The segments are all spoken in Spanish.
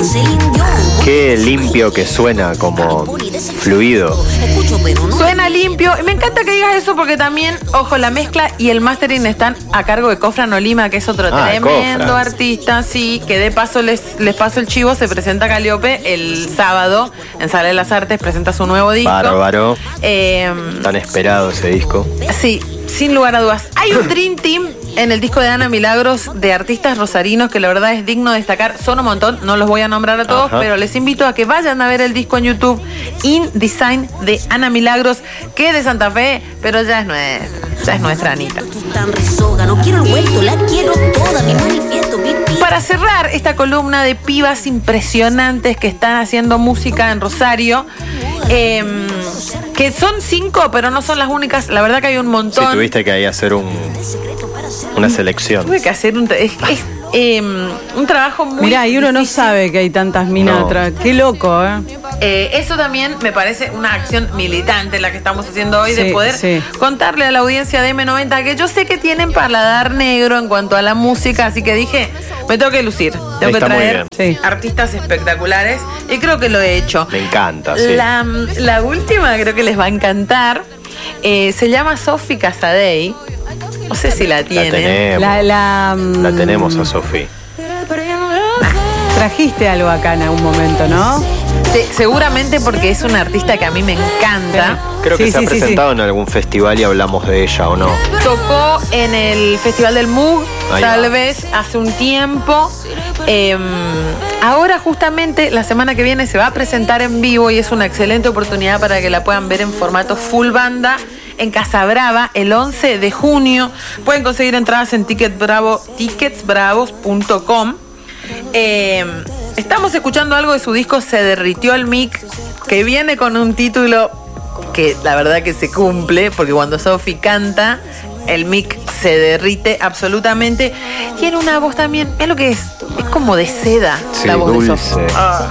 Qué limpio que suena, como fluido. Suena limpio. Y me encanta que digas eso porque también, ojo, la mezcla y el mastering están a cargo de Cofran Olima, que es otro tremendo Cofran. artista, sí, que de paso les paso el chivo, se presenta Calliope el sábado en Sala de las Artes, presenta su nuevo disco. Bárbaro. Tan esperado ese disco. Sí, sin lugar a dudas. Hay un Dream Team en el disco de Ana Milagros de artistas rosarinos que la verdad es digno de destacar. Son un montón, no los voy a nombrar a todos, pero les invito a que vayan a ver el disco en YouTube In Design de Ana Milagros, que es de Santa Fe, pero ya es nuestra Anita. Para cerrar esta columna de pibas impresionantes que están haciendo música en Rosario, que son 5, pero no son las únicas. La verdad que hay un montón. Sí, tuviste que ahí hacer una selección. Tuve que hacer un trabajo muy Mirá, y uno difícil. no sabe que hay tantas minas No. atrás. Qué loco, Eso también me parece una acción militante la que estamos haciendo hoy, Sí, de poder sí. contarle a la audiencia de M90 que yo sé que tienen paladar negro en cuanto a la música, así que dije, me tengo que lucir, tengo Está que muy traer bien. Sí. artistas espectaculares y creo que lo he hecho. Me encanta, sí. La última creo que les va a encantar, se llama Sofi Casadei, no sé si la tienen. La tenemos a Sofi. Trajiste algo acá en algún momento, ¿no? Sí, seguramente porque es una artista que a mí me encanta. Creo que Sí, se ha sí, sí, presentado en algún festival y hablamos de ella, ¿o no? Tocó en el Festival del Moog, Ahí tal va. vez hace un tiempo. Ahora justamente la semana que viene se va a presentar en vivo y es una excelente oportunidad para que la puedan ver en formato full banda en Casa Brava el 11 de junio. Pueden conseguir entradas en ticketsbravos.com. Estamos escuchando algo de su disco Se Derritió el Mic, que viene con un título que la verdad que se cumple, porque cuando Sofi canta, el mic se derrite absolutamente. Tiene una voz también, es lo que es como de seda, Sí, la voz dulce. de Sofi.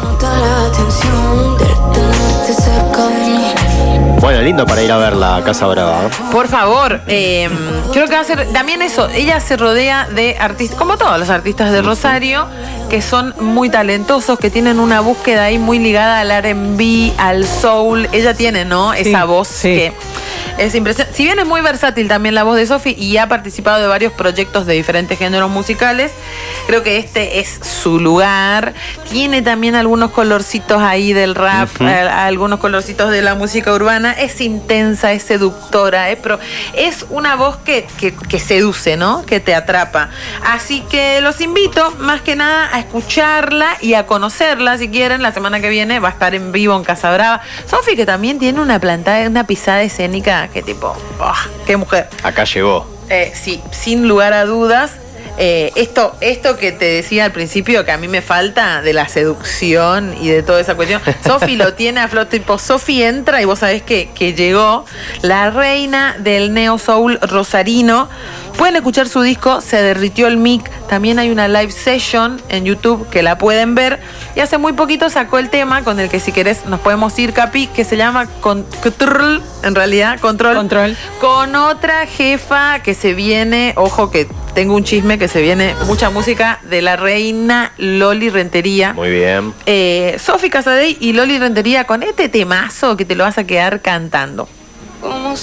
Bueno, lindo para ir a verla a Casa Brava. Por favor, creo que va a ser también eso. Ella se rodea de artistas, como todos los artistas de Rosario, que son muy talentosos, que tienen una búsqueda ahí muy ligada al R&B, al soul. Ella tiene, ¿no? Esa voz que es impresionante. Si bien es muy versátil también la voz de Sofi y ha participado de varios proyectos de diferentes géneros musicales, creo que este es su lugar. Tiene también algunos colorcitos ahí del rap, algunos colorcitos de la música urbana. Es intensa, es seductora, pero es una voz que seduce, ¿no? Que te atrapa. Así que los invito más que nada a escucharla y a conocerla si quieren. La semana que viene va a estar en vivo en Casa Brava. Sofi, que también tiene una pisada escénica que tipo, qué mujer. Acá llegó. Sí, sin lugar a dudas. Esto que te decía al principio, que a mí me falta de la seducción y de toda esa cuestión, Sofi lo tiene a flor, tipo, Sofi entra y vos sabés que llegó la reina del neo soul rosarino. Pueden escuchar su disco Se Derritió el Mic. También hay una live session en YouTube que la pueden ver. Y hace muy poquito sacó el tema con el que si querés nos podemos ir, Capi, que se llama Control, en realidad, Control. Con otra jefa que se viene, ojo que tengo un chisme, que se viene mucha música de la reina Loli Rentería. Muy bien. Sofi Casadei y Loli Rentería con este temazo que te lo vas a quedar cantando.